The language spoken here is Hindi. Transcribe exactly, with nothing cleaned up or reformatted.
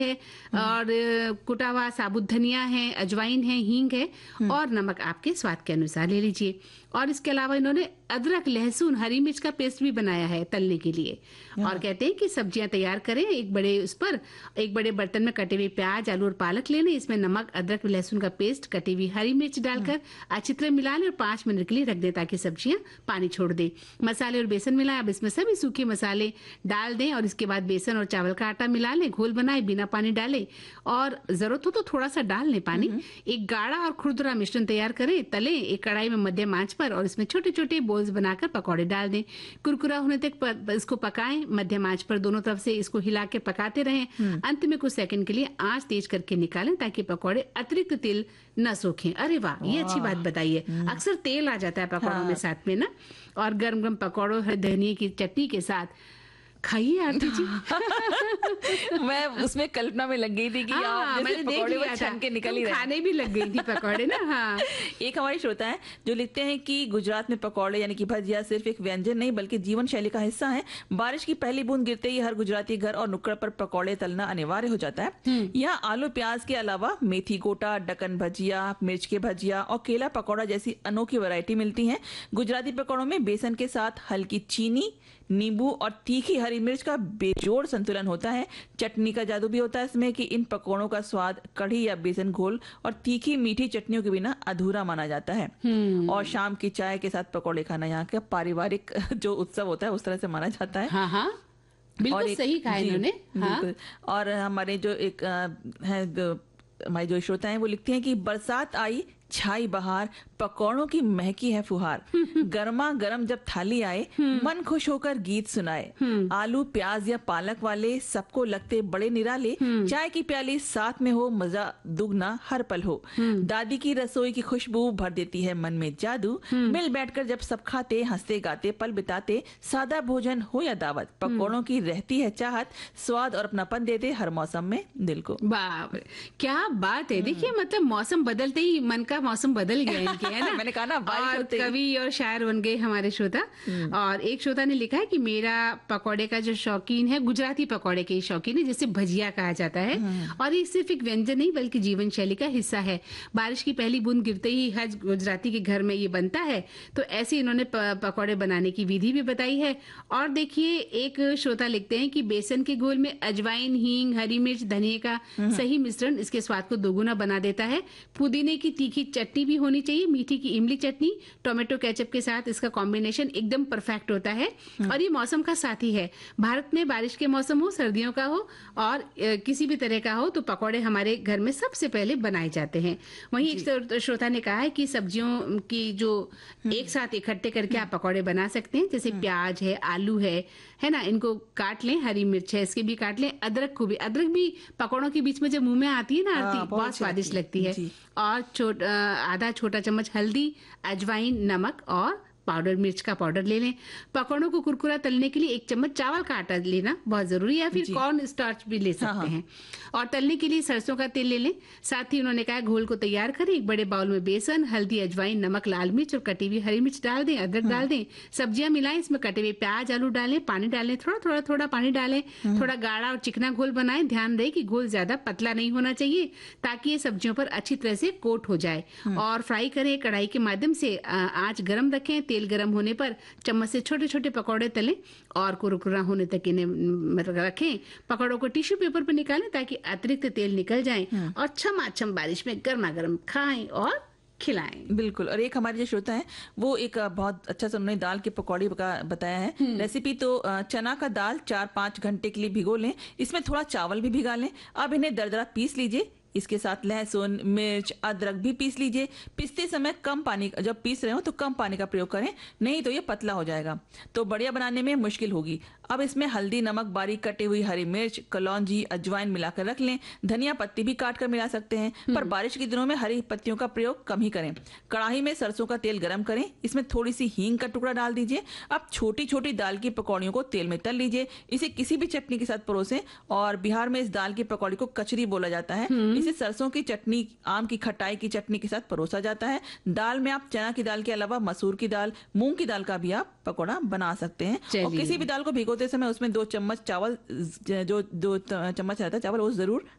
है और कुटा हुआ साबुत धनिया है, अजवाइन है, हींग है और नमक आपके स्वाद के अनुसार ले लीजिए। और इसके अलावा इन्होंने अदरक, लहसुन, हरी मिर्च का पेस्ट भी बनाया है तलने के लिए। और कहते हैं कि सब्जियां तैयार करें, एक बड़े उस पर एक बड़े बर्तन में कटे हुए प्याज, आलू और पालक ले लें। इसमें नमक, अदरक, लहसुन का पेस्ट, कटी हुई हरी मिर्च डालकर अच्छी तरह मिला लें और पांच मिनट के लिए रख दें ताकि सब्जियां पानी छोड़ दें। मसाले और बेसन मिलाएं। अब इसमें सभी सूखे मसाले डाल दें और इसके बाद बेसन और चावल का आटा मिला लें, घोल बनाए, बिना पानी डाले और जरूरत हो तो थोड़ा सा डाल लें पानी। एक गाढ़ा और खुरदुरा मिश्रण तैयार करें, तलें एक कढ़ाई में मध्यम आंच पर और इसमें छोटे छोटे बोल्स बनाकर पकौड़े डाल दें। कुरकुरा होने तक प, इसको पकाएं, मध्यम आंच पर दोनों तरफ से इसको हिला के पकाते रहें। अंत में कुछ सेकंड के लिए आंच तेज करके निकालें ताकि पकौड़े अतिरिक्त तेल न सोखें। अरे वाह, ये अच्छी बात बताइए। अक्सर तेल आ जाता है पकौड़ों में साथ में ना, और गरम गरम पकौड़ों धनिया की चटनी के साथ खाइए आरती जी। मैं उसमें कल्पना में लग गई थी कि आप जैसे पकौड़े वो छन के निकल ही रहे, खाने भी लग गई थी पकौड़े ना। हाँ। एक हमारे श्रोता है जो लिखते हैं कि गुजरात में पकौड़े यानी कि भजिया सिर्फ एक व्यंजन नहीं बल्कि जीवन शैली का हिस्सा है। बारिश की पहली बूंद गिरते ही हर गुजराती घर और नुक्कड़ पर पकौड़े तलना अनिवार्य हो जाता है। यहाँ आलू प्याज के अलावा मेथी गोटा, डकन भजिया, मिर्च के भजिया और केला पकौड़ा जैसी अनोखी वैरायटी मिलती है। गुजराती पकौड़ों में बेसन के साथ हल्की चीनी, नींबू और तीखी हरी मिर्च का बेजोड़ संतुलन होता है। चटनी का जादू भी होता है इसमें कि इन पकौड़ों का स्वाद कढ़ी या बेसन घोल और तीखी मीठी चटनियों के बिना अधूरा माना जाता है। और शाम की चाय के साथ पकौड़े खाना यहाँ का पारिवारिक जो उत्सव होता है उस तरह से माना जाता है। हाँ हाँ, बिल्कुल सही कहा इन्होंने। हाँ। और हमारे जो एक है हमारे जो श्रोता हैं वो लिखते हैं कि बरसात आई, छाई बहार, पकौड़ों की महकी है फुहार, गर्मा गर्म जब थाली आए, मन खुश होकर गीत सुनाए, आलू प्याज या पालक वाले सबको लगते बड़े निराले, चाय की प्याली साथ में हो, मजा दुगना हर पल हो, दादी की रसोई की खुशबू भर देती है मन में जादू, मिल बैठकर जब सब खाते हंसते गाते पल बिताते, सादा भोजन हो या दावत, पकौड़ों की रहती है चाहत, स्वाद और अपनापन देते हर मौसम में दिल को। बाप रे, क्या बात है। देखिए मतलब मौसम बदलते ही मन का मौसम बदल गया इनके, है ना। मैंने कहा ना, और कवि और शायर बन गए हमारे श्रोता। और एक श्रोता ने लिखा है कि मेरा पकौड़े का जो शौकीन है, गुजराती पकौड़े के शौकीन है जिसे भजिया कहा जाता है, और ये सिर्फ एक व्यंजन नहीं बल्कि जीवन शैली का हिस्सा है। बारिश की पहली बूंद गिरते ही हर गुजराती के घर में ये बनता है, तो ऐसे इन्होंने पकौड़े बनाने की विधि भी बताई है। और देखिए एक श्रोता लिखते हैं कि बेसन के घोल में अजवाइन, हींग, हरी मिर्च, धनिया का सही मिश्रण इसके स्वाद को दोगुना बना देता है। पुदीने की तीखी चटनी भी होनी चाहिए, मीठी की इमली चटनी, टोमेटो केचप के साथ इसका कॉम्बिनेशन एकदम परफेक्ट होता है। और ये मौसम का साथी है। भारत में बारिश के मौसम हो, सर्दियों का हो और किसी भी तरह का हो, तो पकौड़े हमारे घर में सबसे पहले बनाए जाते हैं। वहीं एक श्रोता ने कहा है कि सब्जियों की जो एक साथ इकट्ठे करके आप पकौड़े बना सकते हैं, जैसे प्याज है, आलू है है ना, इनको काट लें, हरी मिर्च है इसके भी काट लें, अदरक को भी। अदरक भी पकौड़ों के बीच में जब मुंह में आती है ना आरती, बहुत स्वादिष्ट लगती है। और छोटा आधा छोटा चम्मच हल्दी, अजवाइन, नमक और पाउडर मिर्च का पाउडर ले लें। पकौड़ों को कुरकुरा तलने के लिए एक चम्मच चावल का आटा लेना बहुत जरूरी है, फिर कॉर्न स्टार्च भी ले सकते हाँ, हैं। और तलने के लिए सरसों का तेल ले लें। साथ ही उन्होंने कहा घोल को तैयार करें। एक बड़े बाउल में बेसन, हल्दी, अजवाइन, नमक, लाल मिर्च और कटी हुई हरी मिर्च डाल दें, अदरक डाल दें, सब्जियां मिलाएं, इसमें कटे हुए प्याज, आलू डालें, पानी डालें, थोड़ा थोड़ा थोड़ा पानी डालें, थोड़ा गाढ़ा और चिकना घोल बनाएं। ध्यान रहे कि घोल ज्यादा पतला नहीं होना चाहिए ताकि ये सब्जियों पर अच्छी तरह से कोट हो जाए। और फ्राई करें कढ़ाई के माध्यम से, आंच गर्म रखें, तेल गर्म होने पर चम्मच से छोटे छोटे पकौड़े तलें और कुरकुरा होने तक इन्हें रखें। पकौड़ों को टिश्यू पेपर पर निकालें ताकि अतिरिक्त तेल निकल जाए और छमाछम बारिश में गर्मा गर्म खाएं और खिलाएं। बिल्कुल। और एक हमारे जो श्रोता है वो एक बहुत अच्छा सा उन्होंने दाल के पकौड़े का बताया है रेसिपी। तो चना का दाल चार पांच घंटे के लिए भिगो लें, इसमें थोड़ा चावल भी भिगा लें। अब इन्हें दरदरा पीस लीजिए, इसके साथ लहसुन, मिर्च, अदरक भी पीस लीजिए। पीसते समय कम पानी, जब पीस रहे हो तो कम पानी का प्रयोग करें, नहीं तो ये पतला हो जाएगा, तो बढ़िया बनाने में मुश्किल होगी। अब इसमें हल्दी, नमक, बारीक कटी हुई हरी मिर्च, कलौंजी, अजवाइन मिलाकर रख लें। धनिया पत्ती भी काट कर मिला सकते हैं, पर बारिश के दिनों में हरी पत्तियों का प्रयोग कम ही करें। कढ़ाई में सरसों का तेल गरम करें, इसमें थोड़ी सी हींग का टुकड़ा डाल दीजिए। अब छोटी छोटी दाल की पकौड़ियों को तेल में तल लीजिए, इसे किसी भी चटनी के साथ परोसें। और बिहार में इस दाल की पकौड़ी को कचरी बोला जाता है। इसे सरसों की चटनी, आम की खटाई की चटनी के साथ परोसा जाता है। दाल में आप चना की दाल के अलावा मसूर की दाल, मूंग की दाल का भी आप पकौड़ा बना सकते हैं। और चलिए। किसी भी दाल को भिगोते समय उसमें दो चम्मच चावल, ज- जो दो त- चम्मच रहता है चावल, वो जरूर